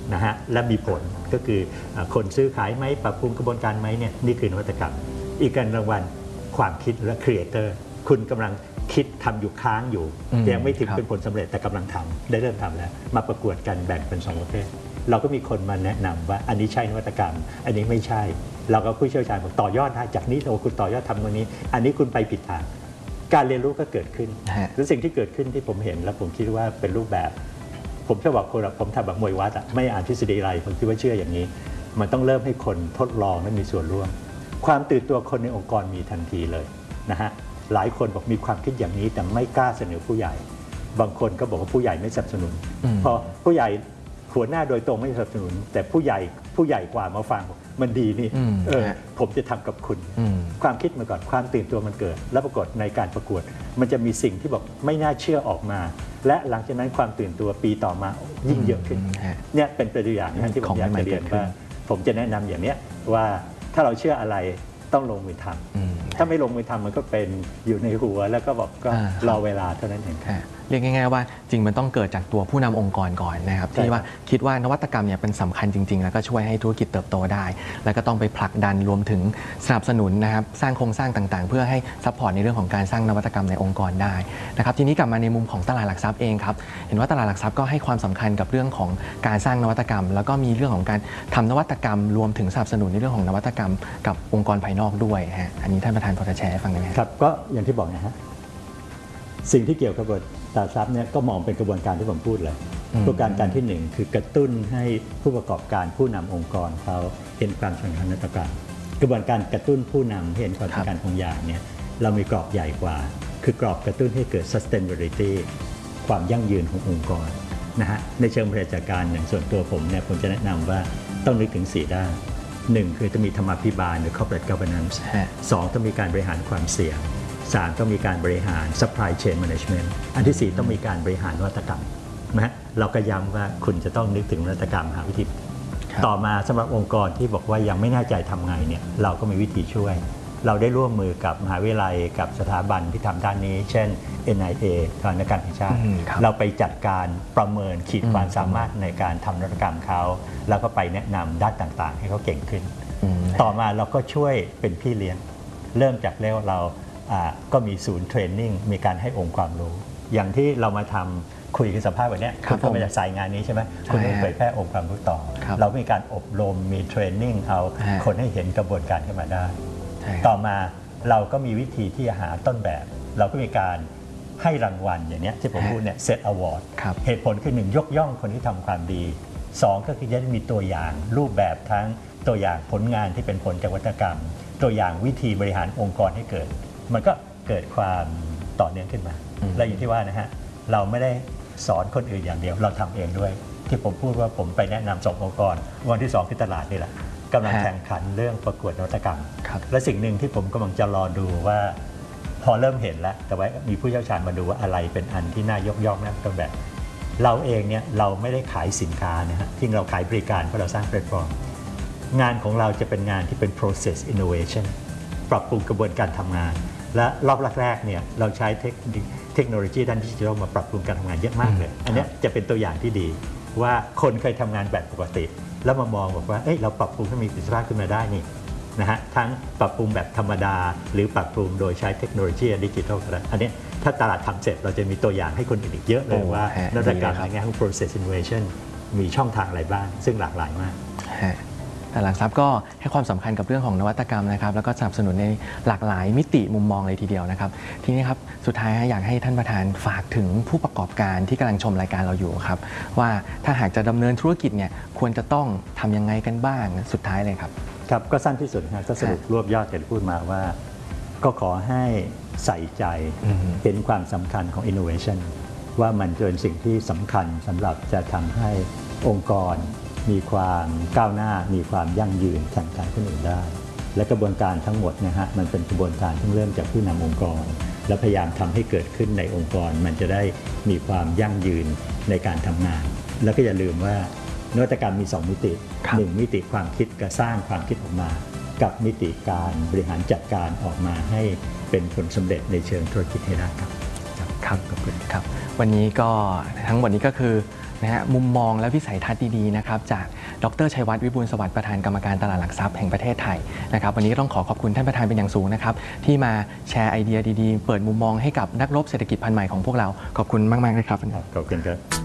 นะฮะและมีผลก็คือคนซื้อขายไหมปรับปรุงกระบวนการไหมเนี่ยนี่คือนวัตกรรมอีกการรางวัลความคิดและครีเอเตอร์คุณกำลังคิดทำอยู่ค้างอยู่ยังไม่ถึงเป็นผลสำเร็จแต่กำลังทำได้เริ่มทำแล้วมาประกวดกันแบ่งเป็น2ประเภทเราก็มีคนมาแนะนำว่าอันนี้ใช่นวัตกรรมอันนี้ไม่ใช่เราก็ผู้เชี่ยวชาญบอกต่อยอดได้จากนี้คุณต่อยอดทำตรงนี้อันนี้คุณไปผิดทางการเรียนรู้ก็เกิดขึ้นและสิ่งที่เกิดขึ้นที่ผมเห็นและผมคิดว่าเป็นรูปแบบผมจะบอกคนผมทำแบบมวยวัดไม่อ่านทฤษฎีอะไรผมคิดว่าเชื่ออย่างนี้มันต้องเริ่มให้คนทดลองและมีส่วนร่วมความตื่นตัวคนในองค์กรมีทันทีเลยนะฮะหลายคนบอกมีความคิดอย่างนี้แต่ไม่กล้าเสนอผู้ใหญ่บางคนก็บอกว่าผู้ใหญ่ไม่สนับสนุนพอผู้ใหญ่หัวหน้าโดยตรงไม่สนับสนุนแต่ผู้ใหญ่กว่ามาฟังมันดีนี่ผมจะทำกับคุณความคิดมาก่อนความตื่นตัวมันเกิดแล้วปรากฏในการประกวดมันจะมีสิ่งที่บอกไม่น่าเชื่อออกมาและหลังจากนั้นความตื่นตัวปีต่อมายิ่งเยอะขึ้นเนี่ยเป็นตัวอย่างที่ผมอยากจะเรียนว่าผมจะแนะนำอย่างนี้ว่าถ้าเราเชื่ออะไรต้องลงมือทำถ้าไม่ลงมือทำมันก็เป็นอยู่ในหัวแล้วก็บอกก็รอเวลาเท่านั้นเองเรียกง่ายๆว่าจริงมันต้องเกิดจากตัวผู้นำองค์กรก่อนนะครับที่ว่าคิดว่านวัตกรรมเนี่ยเป็นสำคัญจริงๆแล้วก็ช่วยให้ธุรกิจเติบโตได้แล้วก็ต้องไปผลักดันรวมถึงสนับสนุนนะครับสร้างโครงสร้างต่างๆเพื่อให้ซัพพอร์ตในเรื่องของการสร้างนวัตกรรมในองค์กรได้นะครับทีนี้กลับมาในมุมของตลาดหลักทรัพย์เองครับเห็นว่าตลาดหลักทรัพย์ก็ให้ความสำคัญกับเรื่องของการสร้างนวัตกรรมแล้วก็มีเรื่องของการทำนวัตกรรมรวมถึงสนับสนุนในเรื่องของนวัตกรรมกับองค์กรภายนอกด้วยฮะอันนี้ท่านประธานพอจะแชร์ให้ฟังได้ไหมครับก็อย่างที่บอกนะฮะสิ่งที่เกี่ยวกับตลาดทรัพย์เนี่ยก็มองเป็นกระบวนการที่ผมพูดเลยกระบวนการที่1คือกระตุ้นให้ผู้ประกอบการผู้นำองค์กรเขาเห็นความสำคัญนวัตกรรมกระบวนการกระตุ้นผู้นำเห็นความสำคัญของอย่างเนี่ยเรามีกรอบใหญ่กว่าคือกรอบกระตุ้นให้เกิด sustainability ความยั่งยืนขององค์กรนะฮะในเชิงบริหารจัดการอย่างส่วนตัวผมเนี่ยผมจะแนะนำว่าต้องนึกถึง4ด้าน1คือจะมีธรรมาภิบาลหรือ corporate governance 2ต้องมีการบริหารความเสี่ยง3ต้องมีการบริหาร supply chain management อันที่4ต้องมีการบริหารนวัตกรรมนะเราก็ย้ำว่าคุณจะต้องนึกถึงนวัตกรรมหาวิธีต่อมาสำหรับองค์กรที่บอกว่ายังไม่แน่ใจทำไงเนี่ยเราก็มีวิธีช่วยเราได้ร่วมมือกับมหาวิทยาลัยกับสถาบันที่ทำด้านนี้เช่น NIA สถาบันการแห่งชาติเราไปจัดการประเมินขีดความสามารถในการทำนวัตกรรมเขาแล้วก็ไปแนะนำด้านต่างๆให้เขาเก่งขึ้นต่อมาเราก็ช่วยเป็นพี่เลี้ยงเริ่มจากแล้วเราก็มีศูนย์เทรนนิ่งมีการให้องค์ความรู้อย่างที่เรามาทำคุยกันสัมภาษณ์วันนี้คุณก็มาจากสายงานนี้ใช่ไหมคุณต้องเผยแพร่องค์ความรู้ต่อเรามีการอบรมมีเทรนนิ่งเอาคนให้เห็นกระบวนการขึ้นมาได้ต่อมาเราก็มีวิธีที่จะหาต้นแบบเราก็มีการให้รางวัลอย่างนี้ที่ผมพูดเนี่ยเซตอวอร์ดเหตุผลคือ1ยกย่องคนที่ทำความดี2ก็คือจะได้มีตัวอย่างรูปแบบทั้งตัวอย่างผลงานที่เป็นผลจากนวัตกรรมตัวอย่างวิธีบริหารองค์กรให้เกิดมันก็เกิดความต่อเนื่องขึ้นมาและอย่างที่ว่านะฮะเราไม่ได้สอนคนอื่นอย่างเดียวเราทำเองด้วยที่ผมพูดว่าผมไปแนะนำ2องค์กรวันที่2คือตลาดนี่แหละกำลังแข่งขันเรื่องประกวดนวัตกรรมและสิ่งหนึ่งที่ผมกำลังจะรอดูว่าพอเริ่มเห็นแล้วแต่ว่ามีผู้เชี่ยวชาญมาดูว่าอะไรเป็นอันที่น่ายกย่องนะต้นแบบเราเองเนี่ยเราไม่ได้ขายสินค้านะฮะที่เราขายบริการเพราะเราสร้างแพลตฟอร์มงานของเราจะเป็นงานที่เป็น process innovation ปรับปรุงกระบวนการทำงานและรอบแรกๆเนี่ยเราใช้เทคโนโลยีด้านดิจิทัลมาปรับปรุงการทำงานเยอะมากเลยอันนี้จะเป็นตัวอย่างที่ดีว่าคนเคยทำงานแบบปกติแล้วมามองบอกว่าเราปรับปรุงให้มีประสิทธิภาพขึ้นมาได้นี่นะฮะทั้งปรับปรุงแบบธรรมดาหรือปรับปรุงโดยใช้เทคโนโลยีดิจิทัลก็ได้อันนี้ถ้าตลาดทำเสร็จเราจะมีตัวอย่างให้คนอื่นอีกเยอะเลยว่านวัตกรรมในแง่ของ process innovation มีช่องทางอะไรบ้างซึ่งหลากหลายมากตลาดหลักทรัพย์ก็ให้ความสำคัญกับเรื่องของนวัตกรรมนะครับแล้วก็สนับสนุนในหลากหลายมิติมุมมองเลยทีเดียวนะครับทีนี้ครับสุดท้ายอยากให้ท่านประธานฝากถึงผู้ประกอบการที่กำลังชมรายการเราอยู่ครับว่าถ้าหากจะดำเนินธุรกิจเนี่ยควรจะต้องทำยังไงกันบ้างสุดท้ายเลยครับครับก็สั้นที่สุดนะก็สรุปรวบยอดที่พูดมาว่าก็ขอให้ใส่ใจเห็นความสำคัญของ innovation ว่ามันเป็นสิ่งที่สำคัญสำหรับจะทำให้องค์กรมีความก้าวหน้ามีความยั่งยืนแข่งขันคนอื่นได้และกระบวนการทั้งหมดนะฮะมันเป็นกระบวนการที่เริ่มจากผู้นำองค์กรและพยายามทำให้เกิดขึ้นในองค์กรมันจะได้มีความยั่งยืนในการทำงานแล้วก็อย่าลืมว่านวัตกรรมมี2มิติ1มิติความคิดกับสร้างความคิดออกมากับมิติการบริหารจัดการออกมาให้เป็นผลสำเร็จในเชิงธุรกิจให้ได้ครับขอบคุณครับวันนี้ก็ทั้งหมดนี้ก็คือนะฮะมุมมองและวิสัยทัศน์ดีๆนะครับจากดรชัยวัฒน์วิบูลย์สวัสดิ์ประธานกรรมการตลาดหลักทรัพย์แห่งประเทศไทยนะครับวันนี้ต้องขอบคุณท่านประธานเป็นอย่างสูงนะครับที่มาแชร์ไอเดียดีๆเปิดมุมมองให้กับนักรบเศรษฐกิจพันธุ์ใหม่ของพวกเราขอบคุณมากๆเลยครับขอบคุณครับ